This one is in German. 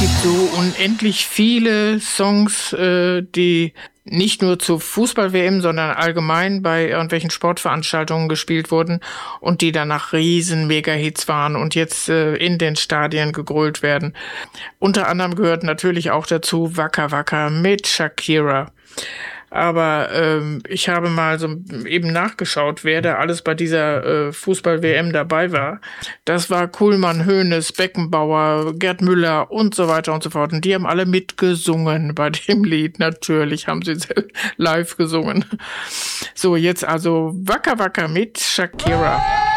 gibt so unendlich viele Songs, die nicht nur zur Fußball-WM, sondern allgemein bei irgendwelchen Sportveranstaltungen gespielt wurden und die danach riesen Mega-Hits waren und jetzt in den Stadien gegrölt werden. Unter anderem gehört natürlich auch dazu Waka Waka mit Shakira. Aber ich habe mal so eben nachgeschaut, wer da alles bei dieser Fußball-WM dabei war. Das war Kuhlmann, Hoeneß, Beckenbauer, Gerd Müller und so weiter und so fort. Und die haben alle mitgesungen bei dem Lied. Natürlich haben sie live gesungen. So, jetzt also Waka Waka mit Shakira.